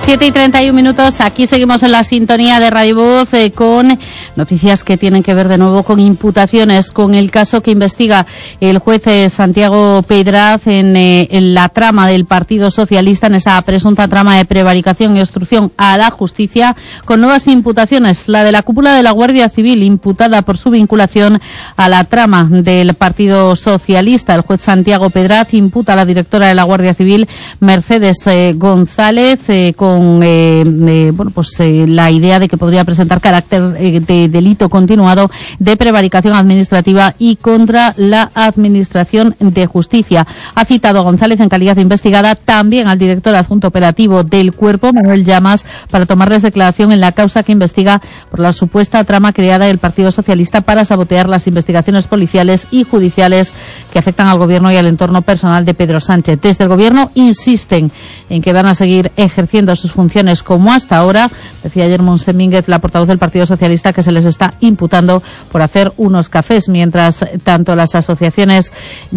7:31, aquí seguimos en la sintonía de Radio Voz con noticias que tienen que ver de nuevo con imputaciones, con el caso que investiga el juez Santiago Pedraz en la trama del Partido Socialista, en esa presunta trama de prevaricación y obstrucción a la justicia, con nuevas imputaciones, la de la cúpula de la Guardia Civil, imputada por su vinculación a la trama del Partido Socialista. El juez Santiago Pedraz imputa a la directora de la Guardia Civil, Mercedes González, con la idea de que podría presentar carácter de delito continuado de prevaricación administrativa y contra la Administración de Justicia. Ha citado a González en calidad de investigada, también al director adjunto operativo del Cuerpo, Manuel Llamas, para tomarles declaración en la causa que investiga por la supuesta trama creada del Partido Socialista para sabotear las investigaciones policiales y judiciales que afectan al Gobierno y al entorno personal de Pedro Sánchez. Desde el Gobierno insisten en que van a seguir ejerciendo sus funciones como hasta ahora. Decía ayer Montse Mínguez, la portavoz del Partido Socialista, que se les está imputando por hacer unos cafés, mientras tanto las asociaciones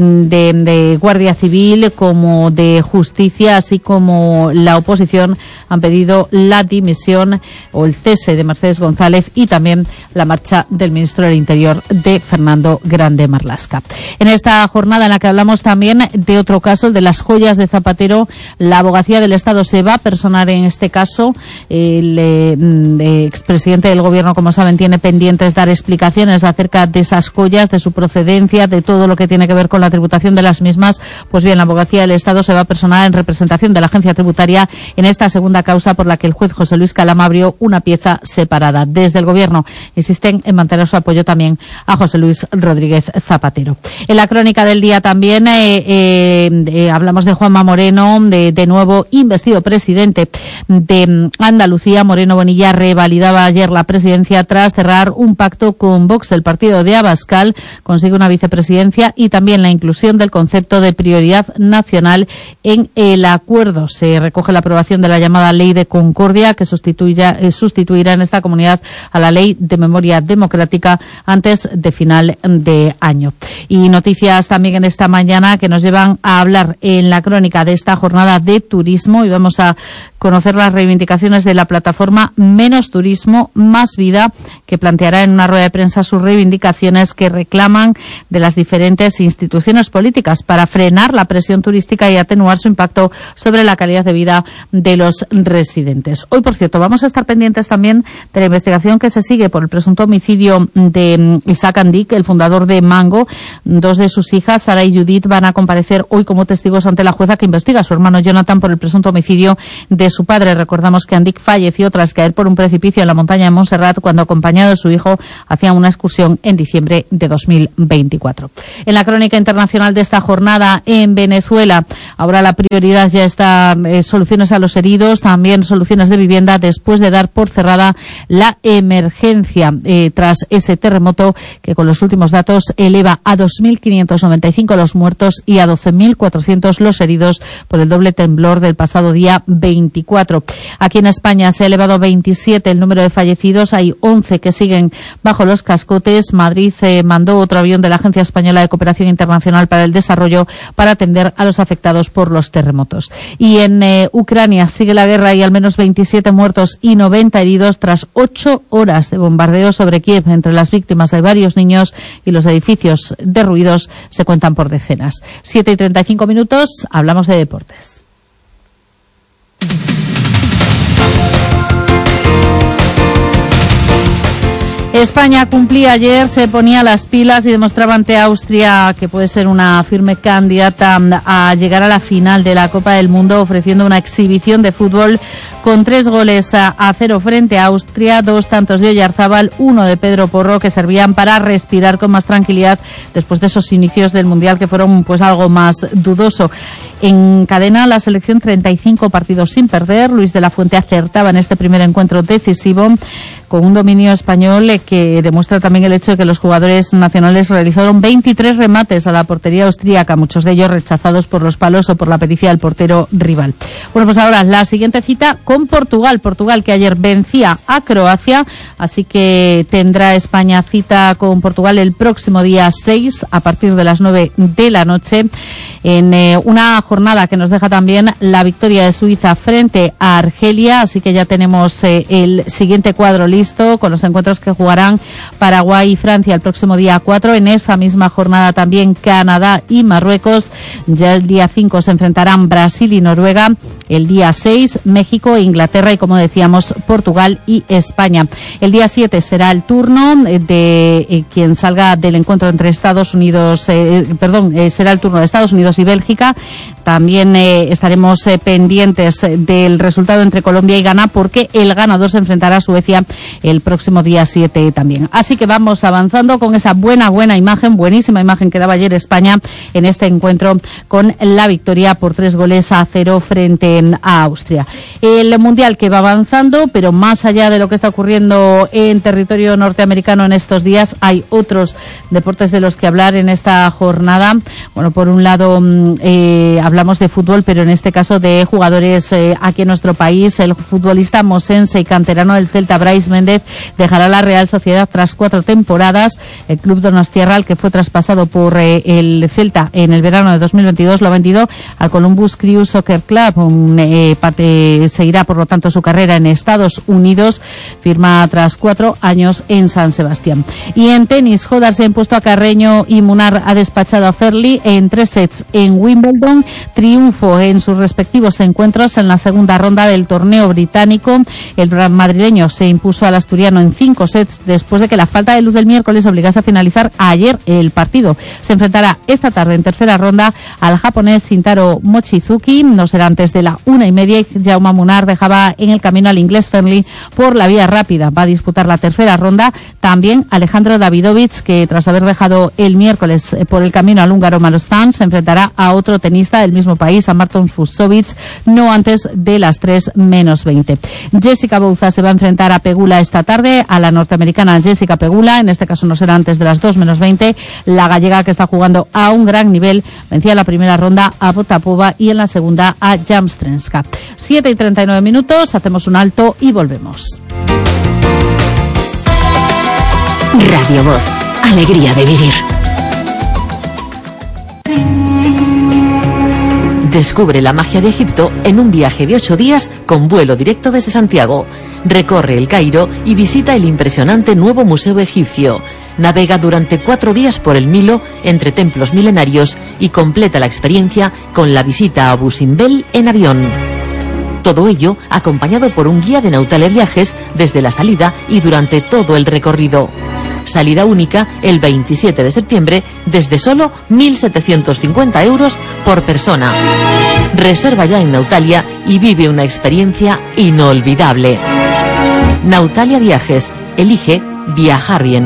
de Guardia Civil como de Justicia, así como la oposición, han pedido la dimisión o el cese de Mercedes González y también la marcha del ministro del Interior, de Fernando Grande Marlaska. En esta jornada en la que hablamos también de otro caso, el de las joyas de Zapatero, la Abogacía del Estado se va a personar en este caso. El expresidente del Gobierno, como saben, tiene pendientes dar explicaciones acerca de esas joyas, de su procedencia, de todo lo que tiene que ver con la tributación de las mismas. Pues bien, la Abogacía del Estado se va a personar en representación de la Agencia Tributaria en esta segunda causa por la que el juez José Luis Calama abrió una pieza separada. Desde el Gobierno insisten en mantener su apoyo también a José Luis Rodríguez Zapatero. En la crónica del día también hablamos de Juanma Moreno, de nuevo investido presidente de Andalucía. Moreno Bonilla revalidaba ayer la presidencia tras cerrar un pacto con Vox. El partido de Abascal consigue una vicepresidencia y también la inclusión del concepto de prioridad nacional en el acuerdo. Se recoge la aprobación de la llamada Ley de Concordia, que sustituirá en esta comunidad a la Ley de Memoria Democrática antes de final de año. Y noticias también en esta mañana que nos llevan a hablar en la crónica de esta jornada de turismo, y vamos a conocer las reivindicaciones de la plataforma Menos Turismo, Más Vida, que planteará en una rueda de prensa sus reivindicaciones que reclaman de las diferentes instituciones políticas para frenar la presión turística y atenuar su impacto sobre la calidad de vida de los residentes. Hoy, por cierto, vamos a estar pendientes también de la investigación que se sigue por el presunto homicidio de Isaac Andic, el fundador de Mango. Dos de sus hijas, Sara y Judith, van a comparecer hoy como testigos ante la jueza que investiga a su hermano Jonathan por el presunto homicidio de su padre. Recordamos que Andic falleció tras caer por un precipicio en la montaña de Montserrat cuando, acompañado de su hijo, hacían una excursión en diciembre de 2024. En la crónica internacional de esta jornada, en Venezuela, ahora la prioridad ya está soluciones a los heridos, también soluciones de vivienda, después de dar por cerrada la emergencia tras ese terremoto que, con los últimos datos, eleva a 2.595 los muertos y a 12.400 los heridos por el doble temblor del pasado día 24. Aquí en España se ha elevado a 27 el número de fallecidos, hay 11 que siguen bajo los cascotes. Madrid mandó otro avión de la Agencia Española de Cooperación Internacional para el Desarrollo para atender a los afectados por los terremotos. Y en Ucrania sigue la guerra y al menos 27 muertos y 90 heridos tras 8 horas de bombardeo sobre Kiev. Entre las víctimas hay varios niños y los edificios derruidos se cuentan por decenas. 7:35, hablamos de deportes. España cumplía ayer, se ponía las pilas y demostraba ante Austria que puede ser una firme candidata a llegar a la final de la Copa del Mundo, ofreciendo una exhibición de fútbol con 3-0 frente a Austria, 2 tantos de Oyarzábal, 1 de Pedro Porro, que servían para respirar con más tranquilidad después de esos inicios del Mundial que fueron pues algo más dudoso. Encadena la selección 35 partidos sin perder. Luis de la Fuente acertaba en este primer encuentro decisivo, con un dominio español que demuestra también el hecho de que los jugadores nacionales realizaron 23 remates a la portería austríaca, muchos de ellos rechazados por los palos o por la pericia del portero rival. Bueno, pues ahora la siguiente cita con Portugal, que ayer vencía a Croacia, así que tendrá España cita con Portugal el próximo día 6 a partir de las 9 de la noche en una jornada que nos deja también la victoria de Suiza frente a Argelia, así que ya tenemos el siguiente cuadro listo con los encuentros que jugarán Paraguay y Francia el próximo día 4. En esa misma jornada también Canadá y Marruecos. Ya el día 5 se enfrentarán Brasil y Noruega. El día 6 México e Inglaterra y, como decíamos, Portugal y España. El día 7 será el turno de quien salga del encuentro entre Estados Unidos, será el turno de Estados Unidos y Bélgica. También estaremos pendientes del resultado entre Colombia y Ghana, porque el ganador se enfrentará a Suecia el próximo día 7 también. Así que vamos avanzando con esa buenísima imagen que daba ayer España en este encuentro con la victoria por 3-0 frente a Austria. El Mundial que va avanzando, pero más allá de lo que está ocurriendo en territorio norteamericano en estos días, hay otros deportes de los que hablar en esta jornada. Bueno, por un lado hablamos de fútbol, pero en este caso de jugadores aquí en nuestro país. El futbolista mosense y canterano del Celta, Brais Méndez, dejará la Real Sociedad tras 4 temporadas. El club donostiarra, al que fue traspasado por el Celta en el verano de 2022, lo ha vendido al Columbus Crew Soccer Club. Seguirá, por lo tanto, su carrera en Estados Unidos. Firma tras 4 años en San Sebastián. Y en tenis, Hodar se ha impuesto a Carreño y Munar ha despachado a Ferli en 3 sets en Wimbledon. Triunfo en sus respectivos encuentros en la segunda ronda del torneo británico. El madrileño se impuso al asturiano en 5 sets después de que la falta de luz del miércoles obligase a finalizar ayer el partido. Se enfrentará esta tarde en tercera ronda al japonés Shintaro Mochizuki. No será antes de la 1:30. Jaume Munar dejaba en el camino al inglés Ferli por la vía rápida. Va a disputar la tercera ronda también Alejandro Davidovich, que tras haber dejado el miércoles por el camino al húngaro Marostan, se enfrentará a otro tenista del mismo país, a Marton Fucsovic, no antes de las 3:20. Jessica Bouza se va a enfrentar a Pegula esta tarde, a la norteamericana Jessica Pegula. En este caso no será antes de las 2:20. La gallega, que está jugando a un gran nivel, vencía en la primera ronda a Potapova y en la segunda a Jamstrenska. 7:39, hacemos un alto y volvemos. Radio Voz, alegría de vivir. Descubre la magia de Egipto en un viaje de 8 días con vuelo directo desde Santiago. Recorre el Cairo y visita el impresionante nuevo Museo Egipcio. Navega durante 4 días por el Nilo entre templos milenarios y completa la experiencia con la visita a Abu Simbel en avión. Todo ello acompañado por un guía de Nautalia Viajes desde la salida y durante todo el recorrido. Salida única el 27 de septiembre desde solo 1.750 euros por persona. Reserva ya en Nautalia y vive una experiencia inolvidable. Nautalia Viajes. Elige viajar bien.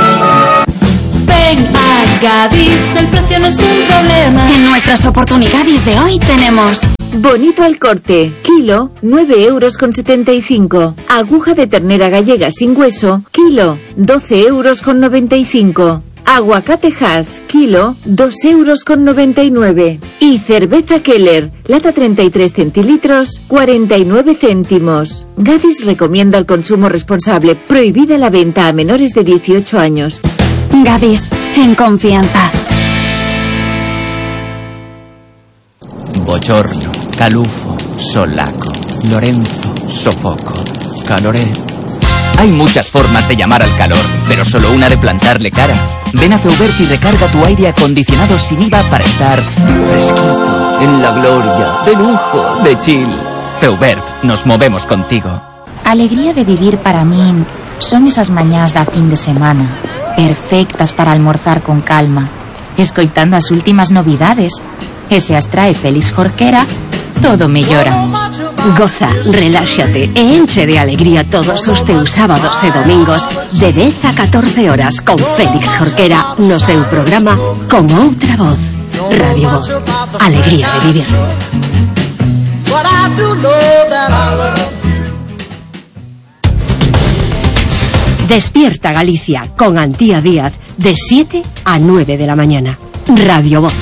Ven a Gadis, el precio no es un problema. En nuestras oportunidades de hoy tenemos bonito al corte, kilo, 9,75 €. Aguja de ternera gallega sin hueso, kilo, 12,95 €. Aguacate Hass, kilo, 2,99 €. Y cerveza Keller, lata 33 centilitros, 49 céntimos. Gadis recomienda el consumo responsable. Prohibida la venta a menores de 18 años. Gadis, en confianza. Bochorno, calufo, solaco, Lorenzo, sofoco, caloré. Hay muchas formas de llamar al calor, pero solo una de plantarle cara. Ven a Feubert y recarga tu aire acondicionado sin IVA para estar fresquito, en la gloria, de lujo, de chill. Feubert, nos movemos contigo. Alegría de vivir para min son esas mañás da fin de semana, perfectas para almorzar con calma, escoitando as últimas novidades. E se as trae Félix Jorquera, todo mellora. Goza, reláxate e enche de alegría todos os teus sábados e domingos de 10 a 14 horas con Félix Jorquera no seu programa Con Outra Voz. Radio Voz, alegría de vivir. Despierta Galicia con Antía Díaz de 7 a 9 de la mañana. Radio Voz.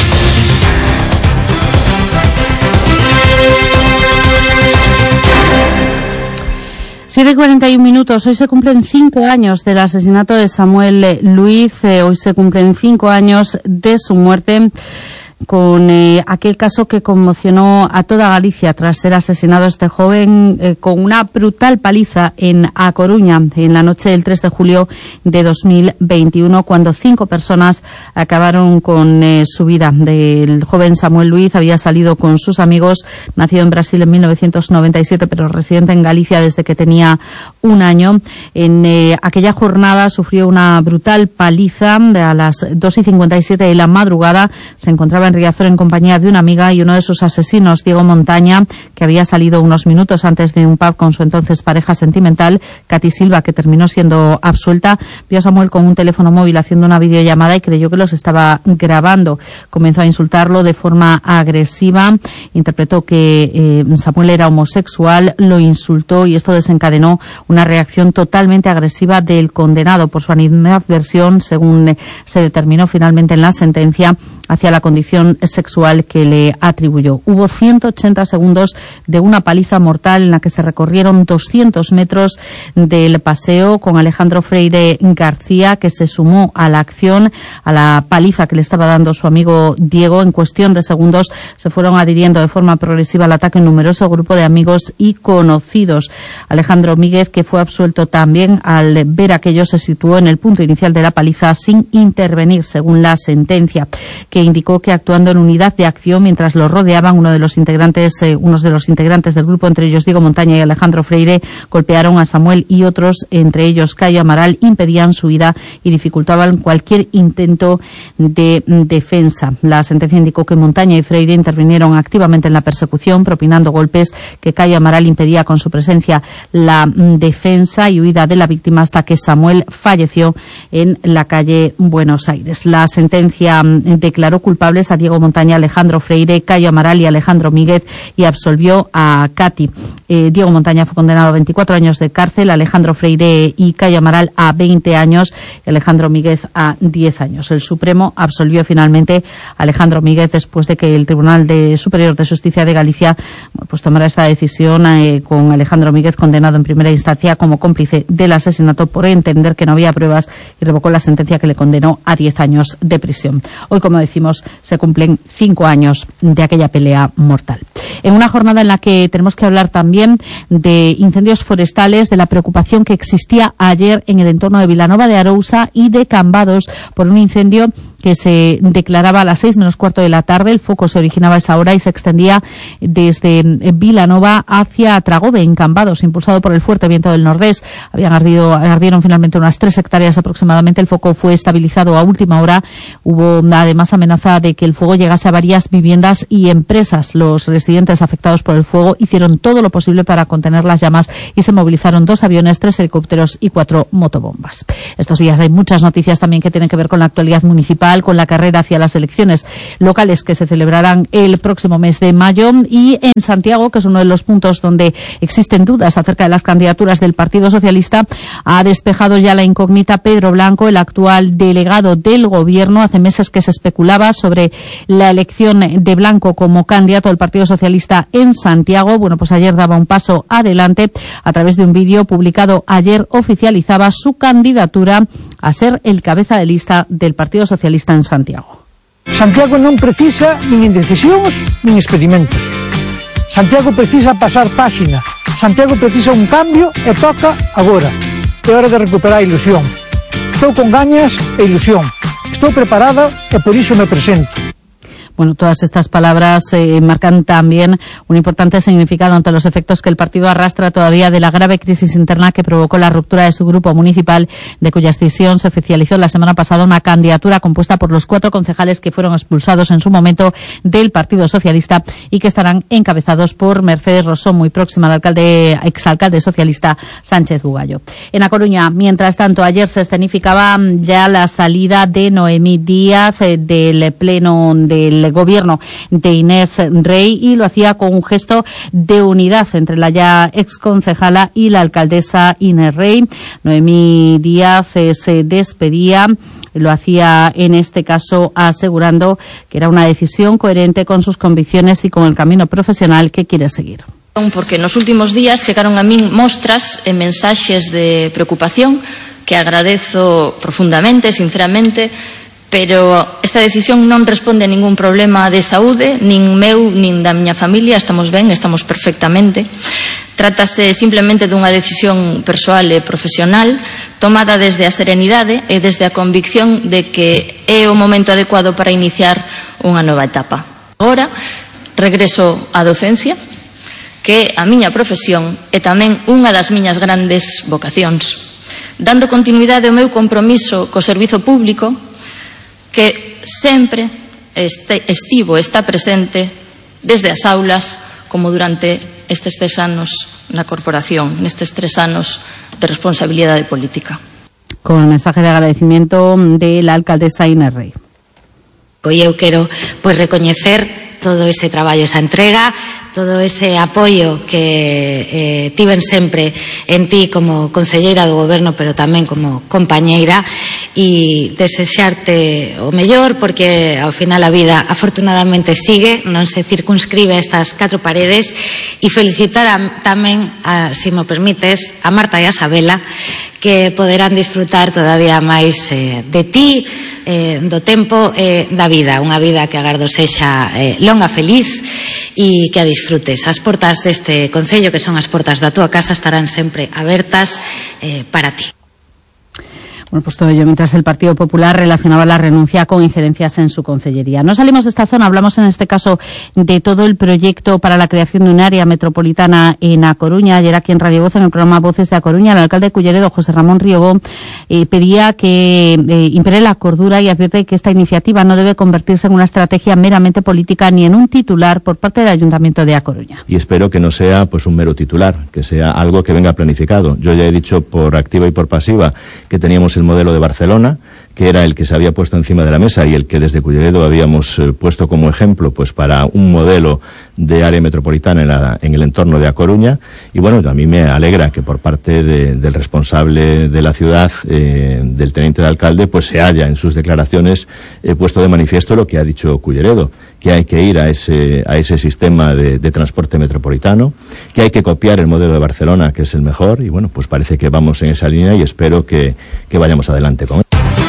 Siete 41. Hoy se cumplen 5 años del asesinato de Samuel Luiz. Hoy se cumplen 5 años de su muerte. con aquel caso que conmocionó a toda Galicia tras ser asesinado este joven con una brutal paliza en A Coruña en la noche del 3 de julio de 2021, cuando 5 personas acabaron con su vida. El joven Samuel Luiz había salido con sus amigos, nacido en Brasil en 1997, pero residente en Galicia desde que tenía 1 año. En aquella jornada sufrió una brutal paliza. A las 2:57 de la madrugada se encontraba en Riazor en compañía de una amiga y uno de sus asesinos, Diego Montaña, que había salido unos minutos antes de un pub con su entonces pareja sentimental, Katy Silva, que terminó siendo absuelta, vio a Samuel con un teléfono móvil haciendo una videollamada y creyó que los estaba grabando. Comenzó a insultarlo de forma agresiva, interpretó que Samuel era homosexual, lo insultó y esto desencadenó una reacción totalmente agresiva del condenado por su animadversión, según se determinó finalmente en la sentencia, hacia la condición sexual que le atribuyó. Hubo 180 segundos de una paliza mortal en la que se recorrieron 200 metros del paseo, con Alejandro Freire García, que se sumó a la acción, a la paliza que le estaba dando su amigo Diego. En cuestión de segundos se fueron adhiriendo de forma progresiva al ataque un numeroso grupo de amigos y conocidos. Alejandro Míguez, que fue absuelto también, al ver aquello se situó en el punto inicial de la paliza sin intervenir, según la sentencia, que indicó que actuando en unidad de acción mientras lo rodeaban, unos de los integrantes del grupo, entre ellos Diego Montaña y Alejandro Freire, golpearon a Samuel y otros, entre ellos Cayo Amaral, impedían su huida y dificultaban cualquier intento de defensa. La sentencia indicó que Montaña y Freire intervinieron activamente en la persecución, propinando golpes que Cayo Amaral impedía con su presencia la defensa y huida de la víctima, hasta que Samuel falleció en la calle Buenos Aires. La sentencia declaró culpables a Diego Montaña, Alejandro Freire, Cayo Amaral y Alejandro Míguez y absolvió a Katy. Diego Montaña fue condenado a 24 años de cárcel, Alejandro Freire y Cayo Amaral a 20 años y Alejandro Míguez a 10 años. El Supremo absolvió finalmente a Alejandro Míguez después de que el Tribunal Superior de Justicia de Galicia tomara esta decisión, con Alejandro Míguez condenado en primera instancia como cómplice del asesinato por entender que no había pruebas, y revocó la sentencia que le condenó a 10 años de prisión. Hoy, como decimos, se cumplen 5 años de aquella pelea mortal. En una jornada en la que tenemos que hablar también de incendios forestales, de la preocupación que existía ayer en el entorno de Vilanova de Arousa y de Cambados por un incendio que se declaraba a las 6 menos cuarto de la tarde. El foco se originaba a esa hora y se extendía desde Vilanova hacia Tragove, en Cambados, impulsado por el fuerte viento del nordés. Ardieron finalmente unas 3 hectáreas aproximadamente. El foco fue estabilizado a última hora. Hubo además amenaza de que el fuego llegase a varias viviendas y empresas. Los residentes afectados por el fuego hicieron todo lo posible para contener las llamas y se movilizaron 2 aviones, 3 helicópteros y 4 motobombas. Estos días hay muchas noticias también que tienen que ver con la actualidad municipal, con la carrera hacia las elecciones locales que se celebrarán el próximo mes de mayo, y en Santiago, que es uno de los puntos donde existen dudas acerca de las candidaturas del Partido Socialista, ha despejado ya la incógnita Pedro Blanco, el actual delegado del Gobierno. Hace meses que se especulaba sobre la elección de Blanco como candidato del Partido Socialista en Santiago. Bueno, pues ayer daba un paso adelante. A través de un vídeo publicado ayer oficializaba su candidatura a ser el cabeza de lista del Partido Socialista en Santiago. Santiago non precisa nin indecisións nin experimentos. Santiago precisa pasar páxina. Santiago precisa un cambio e toca agora. É hora de recuperar a ilusión. Estou con gañas e ilusión. Estou preparada e por iso me presento. Bueno, todas estas palabras marcan también un importante significado ante los efectos que el partido arrastra todavía de la grave crisis interna que provocó la ruptura de su grupo municipal, de cuya escisión se oficializó la semana pasada una candidatura compuesta por los 4 concejales que fueron expulsados en su momento del Partido Socialista y que estarán encabezados por Mercedes Rosón, muy próxima al exalcalde socialista Sánchez Bugallo. En A Coruña, mientras tanto, ayer se escenificaba ya la salida de Noemí Díaz del pleno del Gobierno de Inés Rey, y lo hacía con un gesto de unidad entre la ya exconcejala y la alcaldesa Inés Rey. Noemí Díaz se despedía. Lo hacía en este caso asegurando que era una decisión coherente con sus convicciones y con el camino profesional que quiere seguir. Porque nos últimos días chegaron a min mostras e mensaxes de preocupación que agradezo profundamente, sinceramente, pero esta decisión non responde a ningún problema de saúde, nin meu, nin da miña familia. Estamos ben, estamos perfectamente. Trátase simplemente dunha decisión persoal e profesional tomada desde a serenidade e desde a convicción de que é o momento adecuado para iniciar unha nova etapa. Agora, regreso á docencia, que é a miña profesión e tamén unha das miñas grandes vocacións, dando continuidade ao meu compromiso co servizo público, que sempre está presente desde as aulas como durante estes 3 anos na corporación, nestes 3 anos de responsabilidade política. Con el mensaje de agradecimiento de la alcaldesa Inés Rey. Hoy eu quero recoñecer todo ese traballo, esa entrega, todo ese apoio que tiven sempre en ti como concelleira do goberno, pero tamén como compañeira, e desexarte o mellor, porque ao final a vida afortunadamente sigue, non se circunscribe a estas 4 paredes, e felicitar tamén, se me permites, a Marta e a Sabela, que poderán disfrutar todavía máis de ti, do tempo da vida, unha vida que agardo sexa longa, feliz, e que a disfrutes. As portas deste concello, que son as portas da túa casa, estarán sempre abertas para ti. Bueno, pues todo ello mientras el Partido Popular relacionaba la renuncia con injerencias en su concellería. No salimos de esta zona, hablamos en este caso de todo el proyecto para la creación de un área metropolitana en A Coruña. Ayer aquí en Radio Voz, en el programa Voces de A Coruña, el alcalde de Culleredo, José Ramón Riobó, pedía que impere la cordura y advierte que esta iniciativa no debe convertirse en una estrategia meramente política ni en un titular por parte del Ayuntamiento de A Coruña. Y espero que no sea pues un mero titular, que sea algo que venga planificado. Yo ya he dicho por activa y por pasiva que teníamos el modelo de Barcelona, que era el que se había puesto encima de la mesa y el que desde Culleredo habíamos puesto como ejemplo pues para un modelo de área metropolitana en el entorno de A Coruña. Y bueno, a mí me alegra que por parte del responsable de la ciudad, del teniente de alcalde, pues se haya en sus declaraciones puesto de manifiesto lo que ha dicho Culleredo, que hay que ir a ese sistema de transporte metropolitano, que hay que copiar el modelo de Barcelona, que es el mejor, y bueno, pues parece que vamos en esa línea y espero que vayamos adelante con él.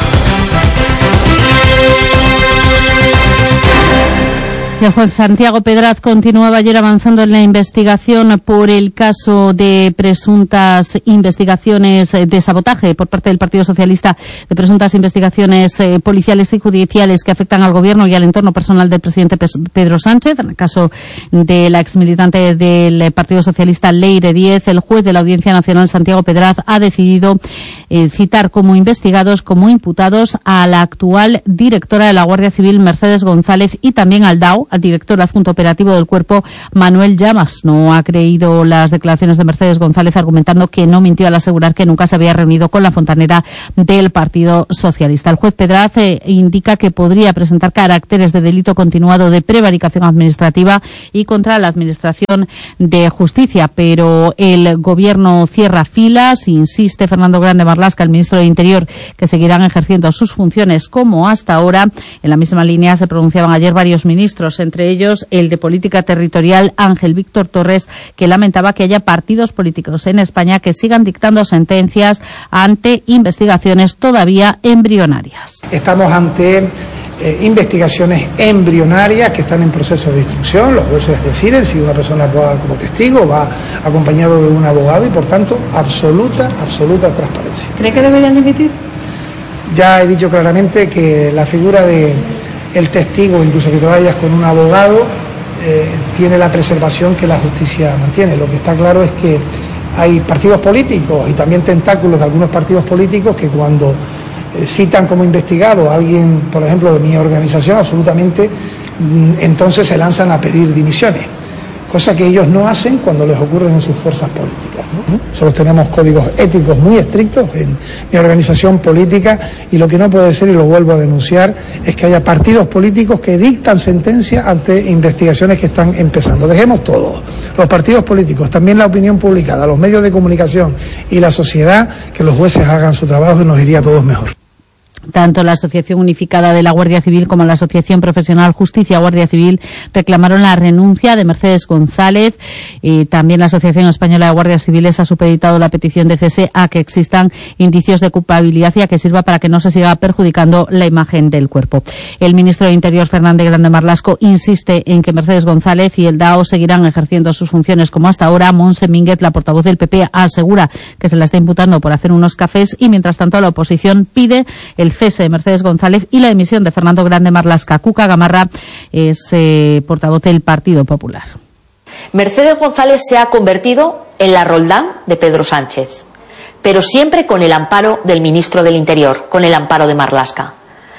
El juez Santiago Pedraz continuaba ayer avanzando en la investigación por el caso de presuntas investigaciones de sabotaje por parte del Partido Socialista, de presuntas investigaciones policiales y judiciales que afectan al gobierno y al entorno personal del presidente Pedro Sánchez. En el caso de la exmilitante del Partido Socialista Leire Díez, el juez de la Audiencia Nacional Santiago Pedraz ha decidido citar como investigados, como imputados, a la actual directora de la Guardia Civil Mercedes González y también al DAO, al director adjunto operativo del cuerpo, Manuel Llamas. No ha creído las declaraciones de Mercedes González, argumentando que no mintió al asegurar que nunca se había reunido con la fontanera del Partido Socialista. El juez Pedraz indica que podría presentar caracteres de delito continuado de prevaricación administrativa y contra la Administración de Justicia, pero el Gobierno cierra filas. Insiste Fernando Grande Marlaska, el ministro del Interior, que seguirán ejerciendo sus funciones como hasta ahora. En la misma línea se pronunciaban ayer varios ministros, entre ellos el de Política Territorial, Ángel Víctor Torres, que lamentaba que haya partidos políticos en España que sigan dictando sentencias ante investigaciones todavía embrionarias. Estamos ante investigaciones embrionarias que están en proceso de instrucción. Los jueces deciden si una persona va como testigo, va acompañado de un abogado y, por tanto, absoluta transparencia. ¿Cree que deberían dimitir? Ya he dicho claramente que la figura de el testigo, incluso que te vayas con un abogado, tiene la preservación que la justicia mantiene. Lo que está claro es que hay partidos políticos y también tentáculos de algunos partidos políticos que cuando citan como investigado a alguien, por ejemplo, de mi organización, absolutamente, entonces se lanzan a pedir dimisiones, cosa que ellos no hacen cuando les ocurren en sus fuerzas políticas, ¿no? Nosotros tenemos códigos éticos muy estrictos en mi organización política y lo que no puede ser, y lo vuelvo a denunciar, es que haya partidos políticos que dictan sentencia ante investigaciones que están empezando. Dejemos todo, los partidos políticos, también la opinión publicada, los medios de comunicación y la sociedad, que los jueces hagan su trabajo y nos iría a todos mejor. Tanto la Asociación Unificada de la Guardia Civil como la Asociación Profesional Justicia Guardia Civil reclamaron la renuncia de Mercedes González. Y también la Asociación Española de Guardias Civiles ha supeditado la petición de cese a que existan indicios de culpabilidad y a que sirva para que no se siga perjudicando la imagen del cuerpo. El ministro de Interior, Fernández Grande Marlaska, insiste en que Mercedes González y el DAO seguirán ejerciendo sus funciones como hasta ahora. Montse Mínguez, la portavoz del PP, asegura que se la está imputando por hacer unos cafés y, mientras tanto, la oposición pide el cese de Mercedes González y la dimisión de Fernando Grande Marlaska. Cuca Gamarra es portavoz del Partido Popular. Mercedes González se ha convertido en la Roldán de Pedro Sánchez, pero siempre con el amparo del ministro del Interior, con el amparo de Marlaska.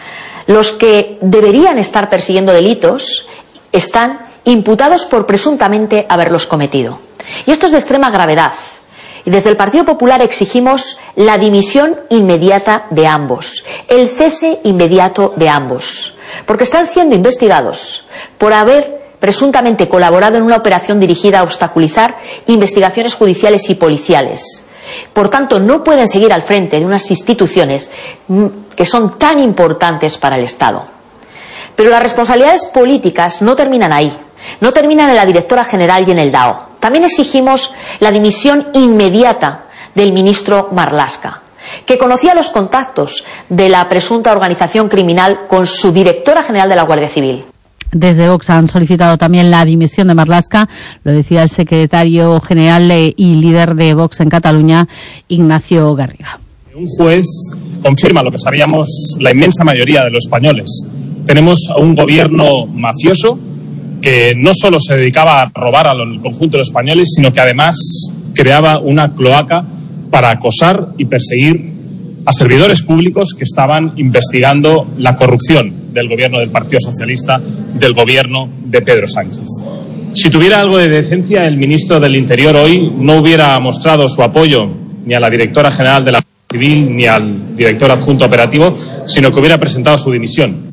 Los que deberían estar persiguiendo delitos están imputados por presuntamente haberlos cometido. Y esto es de extrema gravedad. Y desde el Partido Popular exigimos la dimisión inmediata de ambos, el cese inmediato de ambos, porque están siendo investigados por haber presuntamente colaborado en una operación dirigida a obstaculizar investigaciones judiciales y policiales. Por tanto, no pueden seguir al frente de unas instituciones que son tan importantes para el Estado. Pero las responsabilidades políticas no terminan ahí. No terminan en la directora general y en el DAO. También exigimos la dimisión inmediata del ministro Marlaska, que conocía los contactos de la presunta organización criminal con su directora general de la Guardia Civil. Desde Vox han solicitado también la dimisión de Marlaska, lo decía el secretario general y líder de Vox en Cataluña, Ignacio Garriga. Un juez confirma lo que sabíamos la inmensa mayoría de los españoles. Tenemos a un gobierno mafioso que no solo se dedicaba a robar al conjunto de los españoles, sino que además creaba una cloaca para acosar y perseguir a servidores públicos que estaban investigando la corrupción del gobierno del Partido Socialista, del gobierno de Pedro Sánchez. Si tuviera algo de decencia, el ministro del Interior hoy no hubiera mostrado su apoyo ni a la directora general de la Civil ni al director adjunto operativo, sino que hubiera presentado su dimisión.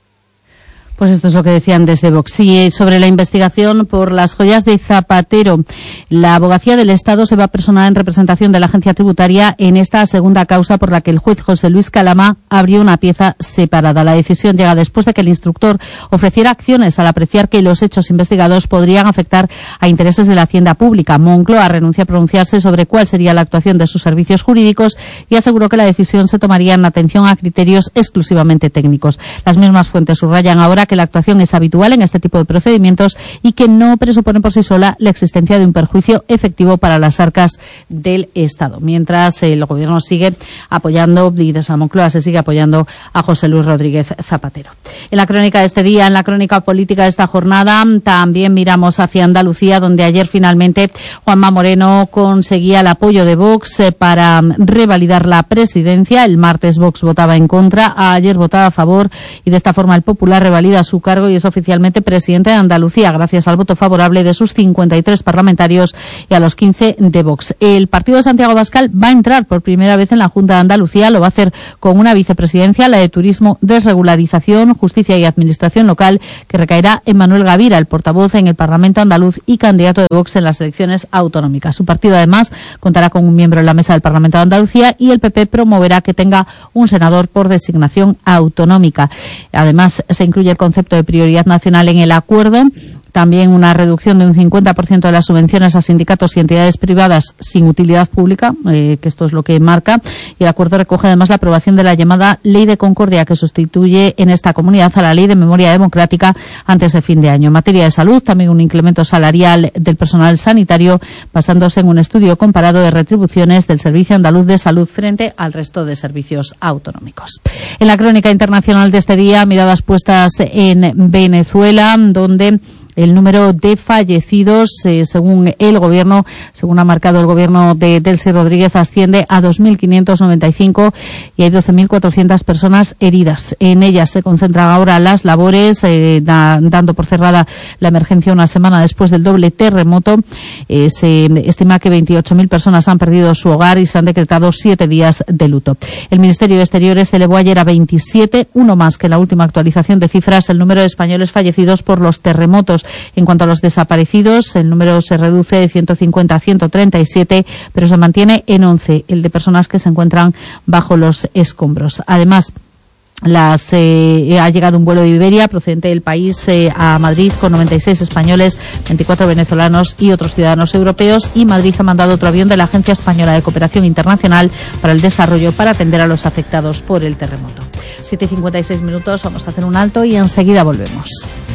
Pues esto es lo que decían desde Vox. Y sobre la investigación por las joyas de Zapatero, la Abogacía del Estado se va a personar en representación de la Agencia Tributaria en esta segunda causa por la que el juez José Luis Calama abrió una pieza separada. La decisión llega después de que el instructor ofreciera acciones al apreciar que los hechos investigados podrían afectar a intereses de la Hacienda Pública. Moncloa renunció a pronunciarse sobre cuál sería la actuación de sus servicios jurídicos y aseguró que la decisión se tomaría en atención a criterios exclusivamente técnicos. Las mismas fuentes subrayan ahora que la actuación es habitual en este tipo de procedimientos y que no presupone por sí sola la existencia de un perjuicio efectivo para las arcas del Estado. Mientras el Gobierno sigue apoyando, y desde Moncloa se sigue apoyando a José Luis Rodríguez Zapatero. En la crónica de este día, en la crónica política de esta jornada, también miramos hacia Andalucía, donde ayer finalmente Juanma Moreno conseguía el apoyo de Vox para revalidar la presidencia. El martes Vox votaba en contra, ayer votaba a favor y de esta forma el Popular revalida su cargo y es oficialmente presidente de Andalucía gracias al voto favorable de sus 53 parlamentarios y a los 15 de Vox. El partido de Santiago Abascal va a entrar por primera vez en la Junta de Andalucía, lo va a hacer con una vicepresidencia, la de Turismo, Desregularización, Justicia y Administración Local, que recaerá en Manuel Gavira, el portavoz en el Parlamento andaluz y candidato de Vox en las elecciones autonómicas. Su partido además contará con un miembro en la mesa del Parlamento de Andalucía y el PP promoverá que tenga un senador por designación autonómica. Además, se incluye el concepto de prioridad nacional en el acuerdo. También una reducción de un 50% de las subvenciones a sindicatos y entidades privadas sin utilidad pública, que esto es lo que marca. Y el acuerdo recoge además la aprobación de la llamada Ley de Concordia, que sustituye en esta comunidad a la Ley de Memoria Democrática antes de fin de año. En materia de salud, también un incremento salarial del personal sanitario, basándose en un estudio comparado de retribuciones del Servicio Andaluz de Salud frente al resto de servicios autonómicos. En la crónica internacional de este día, miradas puestas en Venezuela, donde el número de fallecidos, según el gobierno, según ha marcado el gobierno de Delcy Rodríguez, asciende a 2.595 y hay 12.400 personas heridas. En ellas se concentran ahora las labores, dando por cerrada la emergencia una semana después del doble terremoto. Se estima que 28.000 personas han perdido su hogar y se han decretado 7 días de luto. El Ministerio de Exteriores se elevó ayer a 27, uno más que en la última actualización de cifras, el número de españoles fallecidos por los terremotos. En cuanto a los desaparecidos, el número se reduce de 150 a 137, pero se mantiene en 11 el de personas que se encuentran bajo los escombros. Además, ha llegado un vuelo de Iberia procedente del país a Madrid con 96 españoles, 24 venezolanos y otros ciudadanos europeos, y Madrid ha mandado otro avión de la Agencia Española de Cooperación Internacional para el Desarrollo para atender a los afectados por el terremoto. 7:56 minutos, vamos a hacer un alto y enseguida volvemos.